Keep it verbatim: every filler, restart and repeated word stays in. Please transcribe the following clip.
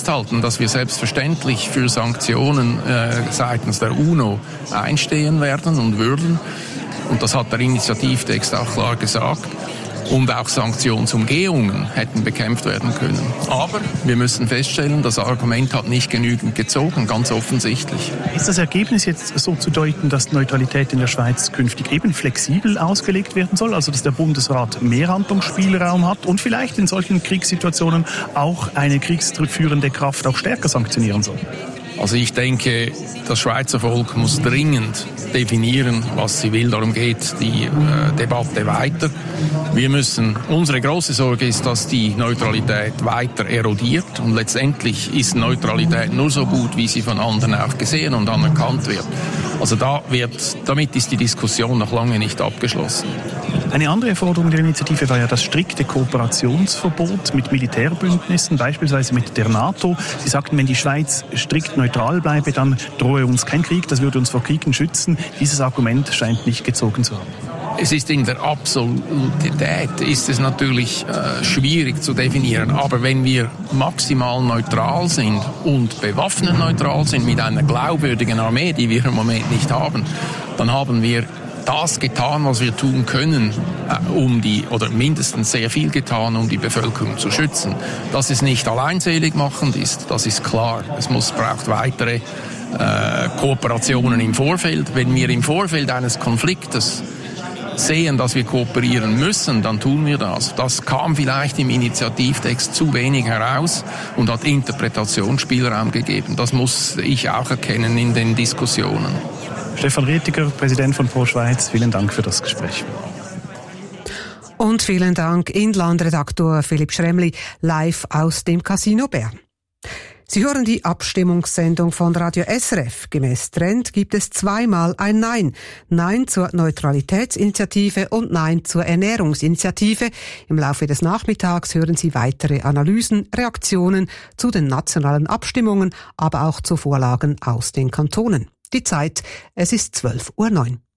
festhalten, dass wir selbstverständlich für Sanktionen äh, seitens der UNO einstehen werden und würden. Und das hat der Initiativtext auch klar gesagt. Und auch Sanktionsumgehungen hätten bekämpft werden können. Aber wir müssen feststellen, das Argument hat nicht genügend gezogen, ganz offensichtlich. Ist das Ergebnis jetzt so zu deuten, dass Neutralität in der Schweiz künftig eben flexibel ausgelegt werden soll, also dass der Bundesrat mehr Handlungsspielraum hat und vielleicht in solchen Kriegssituationen auch eine kriegsführende Kraft auch stärker sanktionieren soll? Also ich denke, das Schweizer Volk muss dringend definieren, was sie will. Darum geht die äh, Debatte weiter. Wir müssen, unsere große Sorge ist, dass die Neutralität weiter erodiert. Und letztendlich ist Neutralität nur so gut, wie sie von anderen auch gesehen und anerkannt wird. Also da wird, damit ist die Diskussion noch lange nicht abgeschlossen. Eine andere Forderung der Initiative war ja das strikte Kooperationsverbot mit Militärbündnissen, beispielsweise mit der NATO. Sie sagten, wenn die Schweiz strikt neutral bleibe, dann drohe uns kein Krieg, das würde uns vor Kriegen schützen. Dieses Argument scheint nicht gezogen zu haben. Es ist in der Absolutität ist es natürlich äh, schwierig zu definieren. Aber wenn wir maximal neutral sind und bewaffnet neutral sind mit einer glaubwürdigen Armee, die wir im Moment nicht haben, dann haben wir das getan, was wir tun können, äh, um die, oder mindestens sehr viel getan, um die Bevölkerung zu schützen. Dass es nicht alleinselig machend ist, das ist klar. Es muss, braucht weitere äh, Kooperationen im Vorfeld. Wenn wir im Vorfeld eines Konfliktes sehen, dass wir kooperieren müssen, dann tun wir das. Das kam vielleicht im Initiativtext zu wenig heraus und hat Interpretationsspielraum gegeben. Das muss ich auch erkennen in den Diskussionen. Stefan Retiger, Präsident von Pro Schweiz, vielen Dank für das Gespräch. Und vielen Dank Inlandredaktor Philipp Schremli, live aus dem Casino Bern. Sie hören die Abstimmungssendung von Radio S R F. Gemäss Trend gibt es zweimal ein Nein. Nein zur Neutralitätsinitiative und Nein zur Ernährungsinitiative. Im Laufe des Nachmittags hören Sie weitere Analysen, Reaktionen zu den nationalen Abstimmungen, aber auch zu Vorlagen aus den Kantonen. Die Zeit, es ist zwölf Uhr neun.